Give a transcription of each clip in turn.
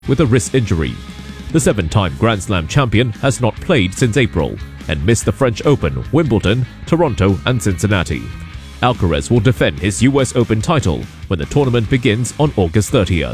with a wrist injury. The 7-time Grand Slam champion has not played since April and missed the French Open, Wimbledon, Toronto and Cincinnati. Alcaraz will defend his US Open title when the tournament begins on August 30th.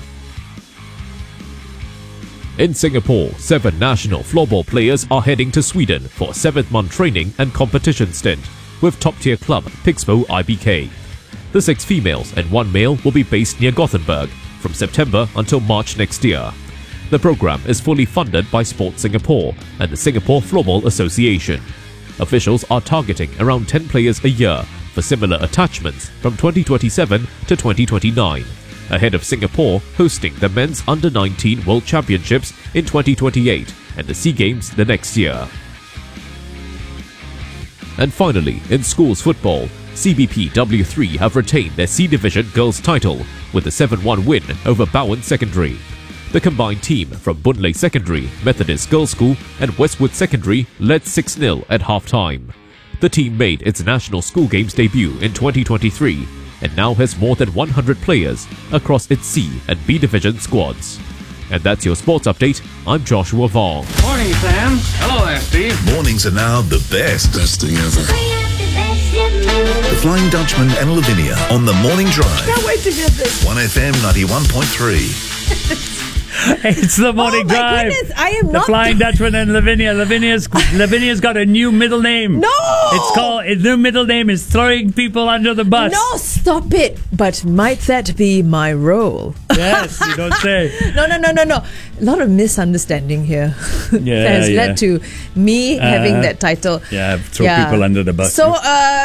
In Singapore, 7 national floorball players are heading to Sweden for a 7th-month training and competition stint with top-tier club Pixbo IBK. The 6 females and 1 male will be based near Gothenburg from September until March next year. The program is fully funded by Sport Singapore and the Singapore Floorball Association. Officials are targeting around 10 players a year for similar attachments from 2027 to 2029, ahead of Singapore hosting the Men's Under-19 World Championships in 2028 and the SEA Games the next year. And finally, in schools football, CBP W3 have retained their C Division girls title with a 7-1 win over Bowen Secondary. The combined team from Boon Lay Secondary, Methodist Girls' School and Westwood Secondary led 6-0 at half-time. The team made its national school games debut in 2023 and now has more than 100 players across its C and B Division squads. And that's your sports update. I'm Joshua Vong. Morning, Sam. Hello there, Steve. Mornings are now the best. Best thing ever. The Flying Dutchman and Lavinia on the Morning Drive. Can't wait to get this. 1FM 91.3. It's the Morning Drive. Oh my goodness, I am the not... Flying Dutchman and Lavinia. Lavinia's got a new middle name. No! Its new middle name is Throwing People Under the Bus. No, stop it. But might that be my role? Yes, you don't say. No. A lot of misunderstanding here. Yeah, has led to me having that title. Yeah, throw people under the bus. So,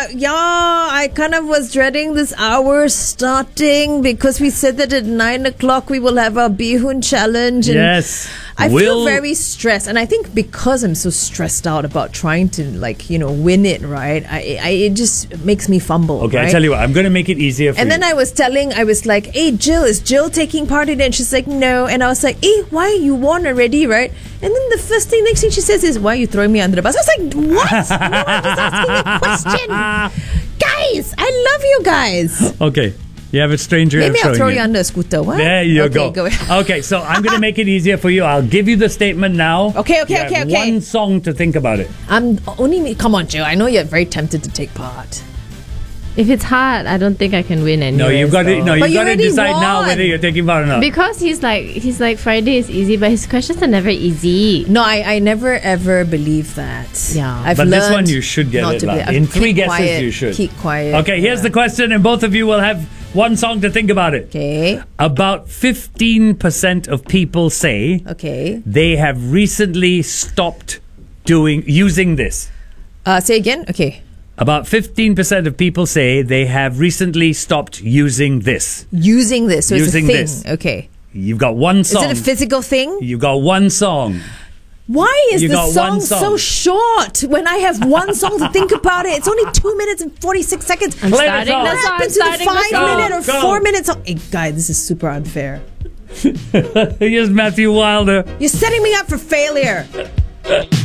I kind of was dreading this hour starting because we said that at 9 o'clock we will have our Bihun challenge. And yes. I feel very stressed, and I think because I'm so stressed out about trying to win it, right? It just makes me fumble. Okay, right? I tell you what, I'm going to make it easier for you. And then I was like, hey, Jill, is Jill taking part in it? And she's like, no. And I was like, hey, why? You won already, right? And then the next thing she says is, why are you throwing me under the bus? I was like, what? No, I'm just asking a question. Guys, I love you guys. Okay. You have a stranger. Maybe I'll throw you under a scooter. What? There you go. Okay, so I'm going to make it easier for you. I'll give you the statement now. Okay. One song to think about it. Come on, Jill. I know you're very tempted to take part. If it's hard, I don't think I can win anyway. No, you've got to decide now won. whether you're taking part or not. Because he's like Friday is easy, but his questions are never easy. No, I never ever believe that. Yeah. But this one you should get it. In 3 guesses quiet, you should. Keep quiet. Okay, here's the question, and both of you will have one song to think about it. Okay. About 15% of people say they have recently stopped using this. Say again? Okay. About 15% of people say they have recently stopped using this. Using this. So using it's a thing. this. Okay. You've got one song. Is it a physical thing? You've got one song. Why is the song so short when I have one song to think about it? It's only 2 minutes and 46 seconds. I'm starting what the song. happened to the 5-minute or 4-minute song? Hey, guys, this is super unfair. Here's Matthew Wilder. You're setting me up for failure.